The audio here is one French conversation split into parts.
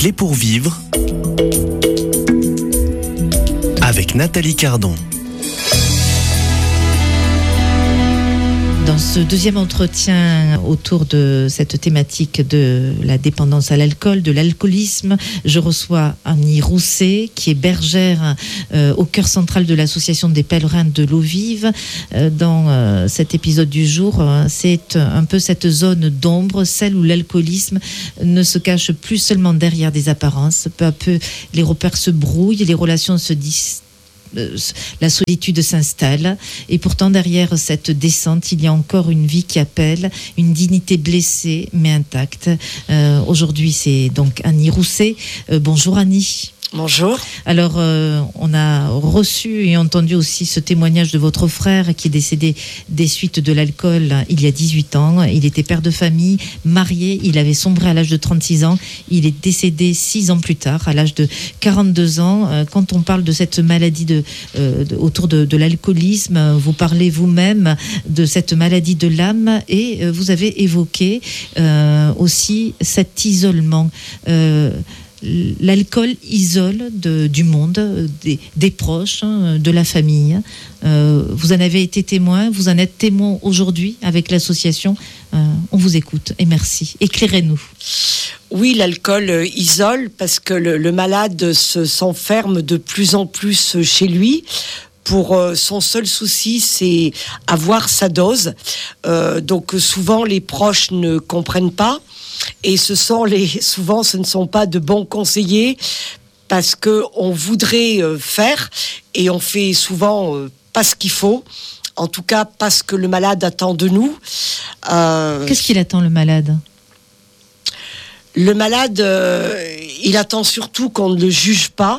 clés pour vivre avec Nathalie Cardon. Dans ce deuxième entretien autour de cette thématique de la dépendance à l'alcool, de l'alcoolisme, je reçois Annie Rousset, qui est bergère au cœur central de l'association des pèlerins de l'eau vive. Dans cet épisode du jour, c'est un peu cette zone d'ombre, celle où l'alcoolisme ne se cache plus seulement derrière des apparences. Peu à peu, les repères se brouillent, les relations se la solitude s'installe, et pourtant derrière cette descente il y a encore une vie qui appelle, une dignité blessée mais intacte. Aujourd'hui c'est donc Annie Rousset. Bonjour Annie. Bonjour. Alors, on a reçu et entendu aussi ce témoignage de votre frère qui est décédé des suites de l'alcool il y a 18 ans. Il était père de famille, marié, il avait sombré à l'âge de 36 ans. Il est décédé 6 ans plus tard, à l'âge de 42 ans. Quand on parle de cette maladie autour de l'alcoolisme, vous parlez vous-même de cette maladie de l'âme et vous avez évoqué aussi cet isolement. L'alcool isole du monde, des proches, de la famille. Vous en avez été témoin, vous en êtes témoin aujourd'hui avec l'association. On vous écoute et merci. Éclairez-nous. Oui, l'alcool isole parce que le malade s'enferme de plus en plus chez lui. Pour son seul souci, c'est avoir sa dose. Donc souvent, les proches ne comprennent pas. Et souvent, ce ne sont pas de bons conseillers parce que on voudrait faire et on fait souvent pas ce qu'il faut. En tout cas, pas ce que le malade attend de nous. Qu'est-ce qu'il attend, le malade ? Le malade, il attend surtout qu'on ne le juge pas.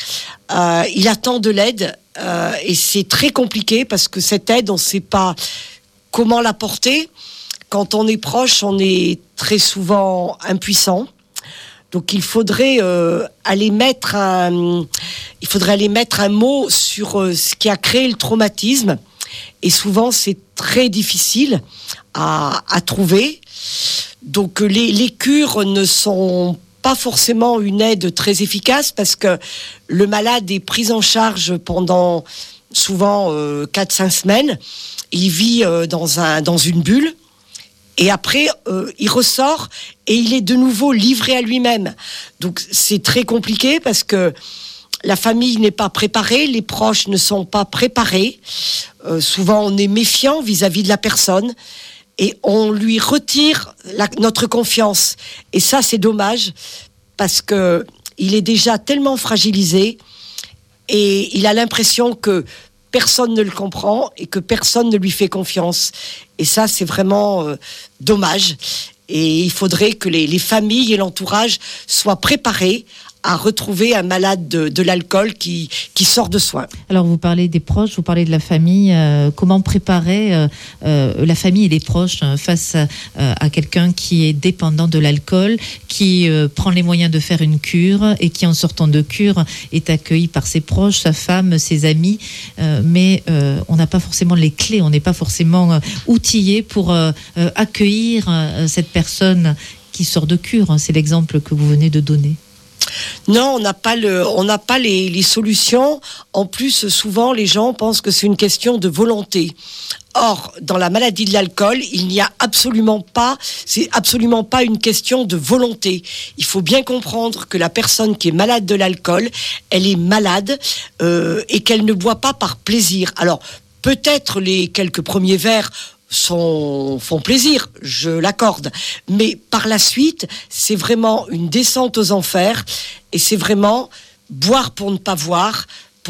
Il attend de l'aide et c'est très compliqué parce que cette aide, on ne sait pas comment l'apporter. Quand on est proche, on est très souvent impuissant. Donc il faudrait aller mettre un mot sur ce qui a créé le traumatisme. Et souvent, c'est très difficile à trouver. Donc les cures ne sont pas forcément une aide très efficace parce que le malade est pris en charge pendant souvent 4-5 semaines. Il vit dans une bulle. Et après, il ressort et il est de nouveau livré à lui-même. Donc c'est très compliqué parce que la famille n'est pas préparée, les proches ne sont pas préparés. Souvent, on est méfiant vis-à-vis de la personne et on lui retire notre confiance. Et ça, c'est dommage parce que il est déjà tellement fragilisé et il a l'impression que personne ne le comprend et que personne ne lui fait confiance. Et ça, c'est vraiment dommage. Et il faudrait que les familles et l'entourage soient préparés à retrouver un malade de l'alcool qui sort de soins. Alors, vous parlez des proches, vous parlez de la famille. Comment préparer la famille et les proches face à quelqu'un qui est dépendant de l'alcool, qui prend les moyens de faire une cure et qui, en sortant de cure, est accueilli par ses proches, sa femme, ses amis. Mais on n'a pas forcément les clés, on n'est pas forcément outillé pour accueillir cette personne qui sort de cure. C'est l'exemple que vous venez de donner. Non, on n'a pas les solutions. En plus, souvent, les gens pensent que c'est une question de volonté. Or, dans la maladie de l'alcool, c'est absolument pas une question de volonté. Il faut bien comprendre que la personne qui est malade de l'alcool, elle est malade et qu'elle ne boit pas par plaisir. Alors, peut-être les quelques premiers verres font plaisir, je l'accorde. Mais par la suite, c'est vraiment une descente aux enfers et c'est vraiment boire pour ne pas voir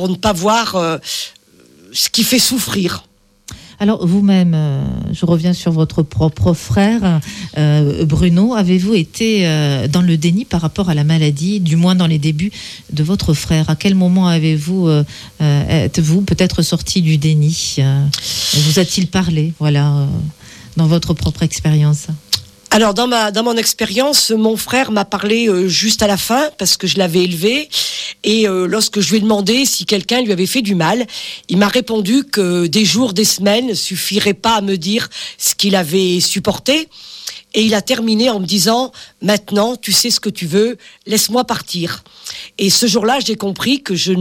ce qui fait souffrir. Alors vous-même, je reviens sur votre propre frère, Bruno. Avez-vous été dans le déni par rapport à la maladie, du moins dans les débuts de votre frère ? À quel moment êtes-vous peut-être sorti du déni ? Vous a-t-il parlé, dans votre propre expérience ? Alors dans mon expérience, mon frère m'a parlé juste à la fin parce que je l'avais élevé et lorsque je lui ai demandé si quelqu'un lui avait fait du mal, il m'a répondu que des jours, des semaines suffiraient pas à me dire ce qu'il avait supporté Et il a terminé en me disant, maintenant, tu sais ce que tu veux, laisse-moi partir. Et ce jour-là, j'ai compris que je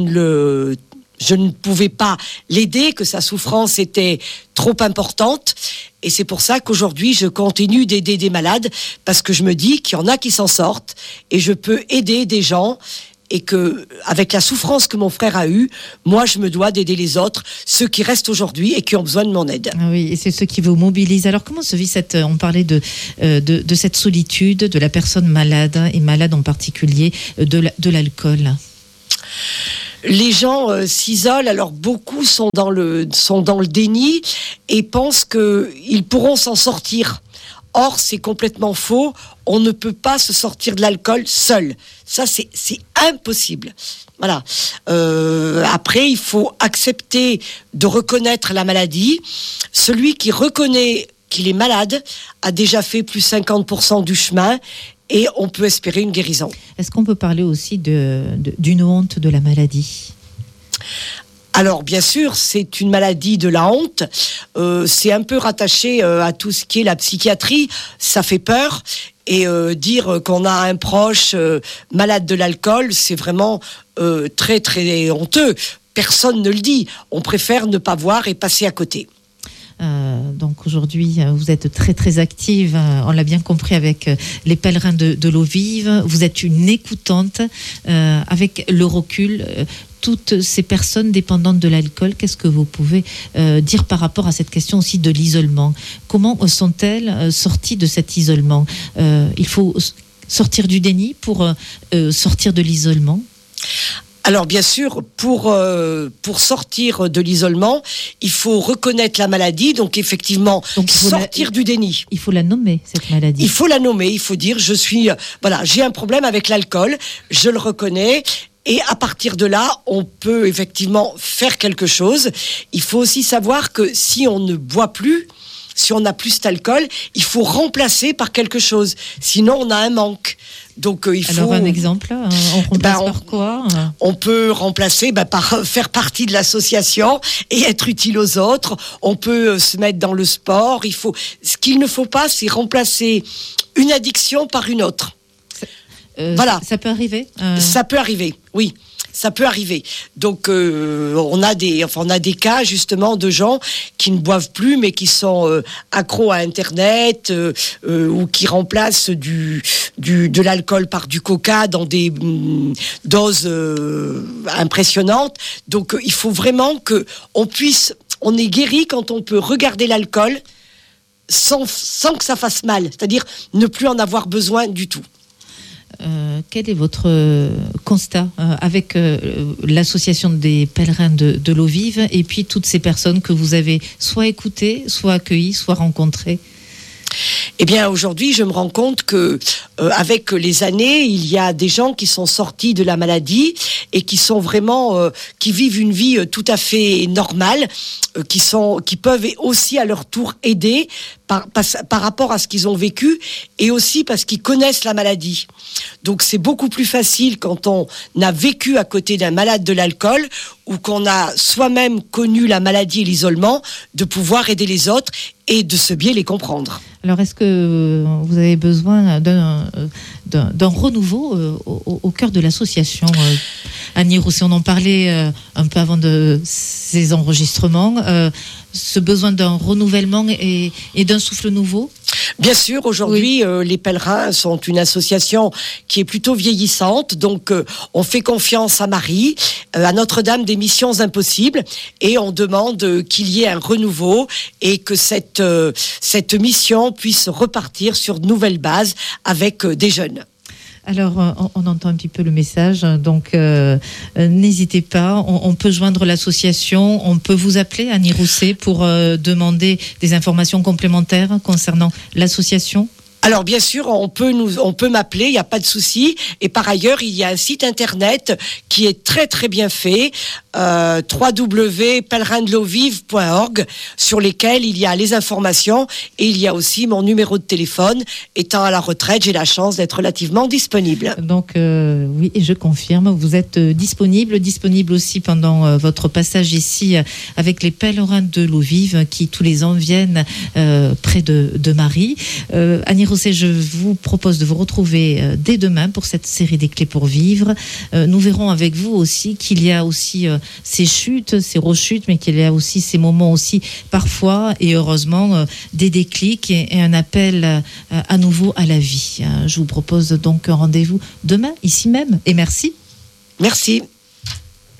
ne pouvais pas l'aider, que sa souffrance était trop importante. Et c'est pour ça qu'aujourd'hui, je continue d'aider des malades, parce que je me dis qu'il y en a qui s'en sortent, et je peux aider des gens, et que, avec la souffrance que mon frère a eue, moi, je me dois d'aider les autres, ceux qui restent aujourd'hui et qui ont besoin de mon aide. Ah oui, et c'est ce qui vous mobilise. Alors, comment se vit on parlait de cette solitude de la personne malade, et malade en particulier, de l'alcool? Les gens s'isolent, alors beaucoup sont dans le déni et pensent qu'ils pourront s'en sortir. Or, c'est complètement faux. On ne peut pas se sortir de l'alcool seul. Ça, c'est impossible. Voilà. Après, il faut accepter de reconnaître la maladie. Celui qui reconnaît qu'il est malade a déjà fait plus 50% du chemin. Et on peut espérer une guérison. Est-ce qu'on peut parler aussi d'une honte de la maladie ? Alors, bien sûr, c'est une maladie de la honte. C'est un peu rattaché à tout ce qui est la psychiatrie. Ça fait peur. Et dire qu'on a un proche malade de l'alcool, c'est vraiment très, très honteux. Personne ne le dit. On préfère ne pas voir et passer à côté. Donc aujourd'hui, vous êtes très très active, on l'a bien compris, avec les pèlerins de l'eau vive. Vous êtes une écoutante, avec le recul. Toutes ces personnes dépendantes de l'alcool, qu'est-ce que vous pouvez dire par rapport à cette question aussi de l'isolement ? Comment sont-elles sorties de cet isolement ? Il faut sortir du déni pour sortir de l'isolement ? Alors bien sûr, pour sortir de l'isolement, il faut reconnaître la maladie, donc effectivement sortir du déni. Il faut la nommer, cette maladie. Il faut la nommer, il faut dire j'ai un problème avec l'alcool, je le reconnais. Et à partir de là, on peut effectivement faire quelque chose. Il faut aussi savoir que si on ne boit plus, si on n'a plus cet alcool, il faut remplacer par quelque chose. Sinon, on a un manque. Donc, il faut... Alors, un exemple, on remplace par quoi ? On peut remplacer par faire partie de l'association et être utile aux autres. On peut se mettre dans le sport. Ce qu'il ne faut pas, c'est remplacer une addiction par une autre. Voilà. Ça peut arriver Ça peut arriver, oui. Ça peut arriver. Donc, on a des cas justement de gens qui ne boivent plus, mais qui sont accros à Internet ou qui remplacent de l'alcool par du coca dans des doses impressionnantes. Donc, il faut vraiment on est guéri quand on peut regarder l'alcool sans que ça fasse mal. C'est-à-dire ne plus en avoir besoin du tout. Quel est votre constat avec l'association des pèlerins de l'eau vive et puis toutes ces personnes que vous avez soit écoutées, soit accueillies, soit rencontrées ? Eh bien, aujourd'hui, je me rends compte que, avec les années, il y a des gens qui sont sortis de la maladie et qui sont vraiment, qui vivent une vie tout à fait normale, qui peuvent aussi à leur tour aider par rapport à ce qu'ils ont vécu et aussi parce qu'ils connaissent la maladie. Donc, c'est beaucoup plus facile quand on a vécu à côté d'un malade de l'alcool ou qu'on a soi-même connu la maladie et l'isolement, de pouvoir aider les autres et de se bien les comprendre. Alors, est-ce que vous avez besoin d'un renouveau au cœur de l'association Annie Rousset, on en parlait un peu avant de ces enregistrements, ce besoin d'un renouvellement et d'un souffle nouveau ? Bien sûr, aujourd'hui, oui. Les pèlerins sont une association qui est plutôt vieillissante, donc on fait confiance à Marie, à Notre-Dame des Missions Impossibles, et on demande qu'il y ait un renouveau et que cette mission puisse repartir sur de nouvelles bases avec des jeunes. Alors, on entend un petit peu le message, donc n'hésitez pas, on peut joindre l'association, on peut vous appeler, Annie Rousset, pour demander des informations complémentaires concernant l'association. Alors bien sûr, on peut m'appeler, il n'y a pas de souci. Et par ailleurs, il y a un site internet qui est très très bien fait, www.pèlerindelovive.org, sur lesquels il y a les informations et il y a aussi mon numéro de téléphone. Étant à la retraite, j'ai la chance d'être relativement disponible. Donc oui, et je confirme, vous êtes disponible aussi pendant votre passage ici avec les pèlerins de l'eau vive qui tous les ans viennent près de Marie. Annie Rousset, je vous propose de vous retrouver dès demain pour cette série des clés pour vivre. Nous verrons avec vous aussi qu'il y a aussi ces chutes, ces rechutes, mais qu'il y a aussi ces moments aussi parfois et heureusement des déclics et un appel à nouveau à la vie. Je vous propose donc un rendez-vous demain, ici même, et merci. Merci.